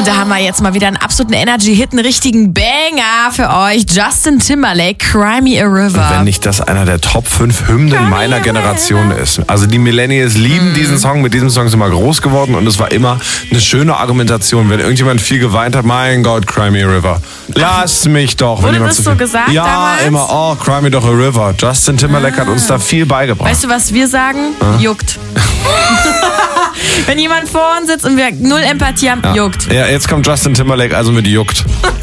Und da haben wir jetzt mal wieder einen absoluten Energy-Hit, einen richtigen Banger für euch. Justin Timberlake, Cry Me a River. Wenn nicht das einer der Top 5 Hymnen meiner Generation ist. Also die Millennials lieben diesen Song. Mit diesem Song sind wir groß geworden und es war immer eine schöne Argumentation. Wenn irgendjemand viel geweint hat, mein Gott, Cry Me a River. Lass mich doch. Wurde das so gesagt ja, damals? Immer, oh, Cry Me doch a River. Justin Timberlake hat uns da viel beigebracht. Weißt du, was wir sagen? Juckt. Wenn jemand vor uns sitzt und wir null Empathie haben, juckt. Ja, jetzt kommt Justin Timberlake also mit Juckt.